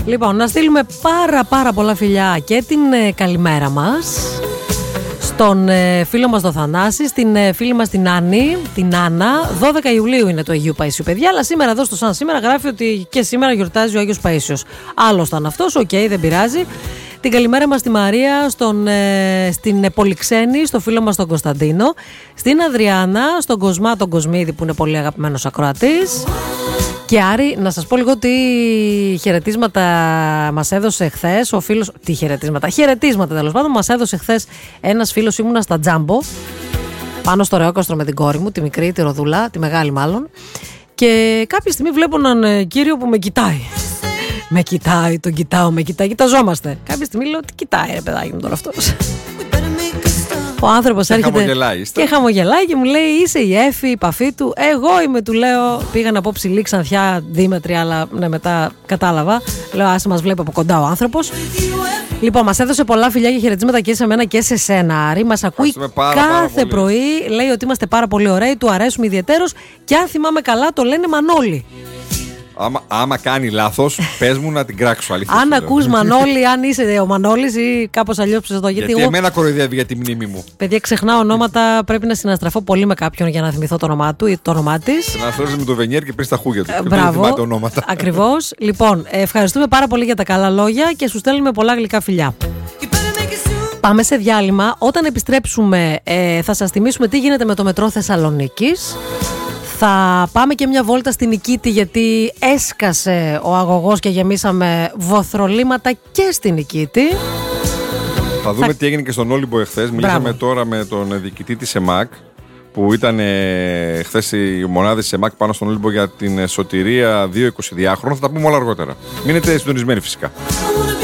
Λοιπόν, να στείλουμε πάρα πολλά φιλιά και την καλημέρα μας στον φίλο μας τον Θανάση, στην φίλη μας την Άννη, την Άννα. 12 Ιουλίου είναι το Αγίου Παΐσιου, παιδιά, αλλά σήμερα εδώ στο Σαν Σήμερα γράφει ότι και σήμερα γιορτάζει ο Άγιος Παΐσιος. Άλλος ήταν αυτός, οκ, δεν πειράζει. Την καλημέρα μας στη Μαρία, στην Πολυξένη, στο φίλο μας τον Κωνσταντίνο, στην Αδριάννα, στον Κοσμά τον Κοσμίδη που είναι πολύ αγαπημένος ακροατής. Και Άρη, να σας πω λίγο τι χαιρετίσματα μας έδωσε χθες ο φίλος. Τι χαιρετίσματα τέλος πάντων μας έδωσε χθες ένας φίλος. Ήμουνα στα Τζάμπο, πάνω στο Ρεόκαστρο με την κόρη μου, τη μικρή, τη Ροδούλα, τη μεγάλη μάλλον. Και κάποια στιγμή βλέπω έναν κύριο που με κοιτάει. Με κοιτάει, τον κοιτάω, κοιταζόμαστε. Κάποια στιγμή λέω: τι κοιτάει, ρε παιδάκι μου τώρα αυτός. Ο άνθρωπος έρχεται και χαμογελάει και μου λέει: είσαι η Εφη, η παφή του. Εγώ είμαι, του λέω. Πήγα να πω ψηλή Ξανθιά Δήμετρη, αλλά ναι, μετά κατάλαβα. Λέω: άσε, μας βλέπει από κοντά ο άνθρωπος. Λοιπόν, μας έδωσε πολλά φιλιά και χαιρετίσματα και σε μένα και σε σένα, Άρη. Μας ακούει κάθε πρωί. Λέει ότι είμαστε πάρα πολύ ωραίοι, του αρέσουμε ιδιαιτέρως. Και αν θυμάμαι καλά, το λένε Μανώλη. Άμα κάνει λάθος, πες μου να την κράξω. Αν ακούς Μανώλη, αν είσαι ο Μανώλης ή κάπως αλλιώς ψες το. Γιατί εμένα κοροϊδεύει για τη μνήμη μου. Παιδιά, ξεχνάω ονόματα. Πρέπει να συναστραφώ πολύ με κάποιον για να θυμηθώ το όνομά του ή το όνομά της. Συναστρέφεσαι με το Βενιέρ και πες τα χούγια του. Μπράβο. Ακριβώς. Λοιπόν, ευχαριστούμε πάρα πολύ για τα καλά λόγια και σου στέλνουμε πολλά γλυκά φιλιά. Πάμε σε διάλειμμα. Όταν επιστρέψουμε, θα σας θυμίσουμε τι γίνεται με το μετρό Θεσσαλονίκης. Θα πάμε και μια βόλτα στην Νικήτη, γιατί έσκασε ο αγωγός και γεμίσαμε βοθρολίματα και στην Νικήτη. Θα δούμε τι έγινε και στον Όλυμπο εχθές. Μιλήσαμε τώρα με τον διοικητή της ΕΜΑΚ, που ήταν χθες οι μονάδες της ΕΜΑΚ πάνω στον Όλυμπο για την σωτηρία 2 22χρονων. Θα τα πούμε όλα αργότερα. Μείνετε συντονισμένοι φυσικά.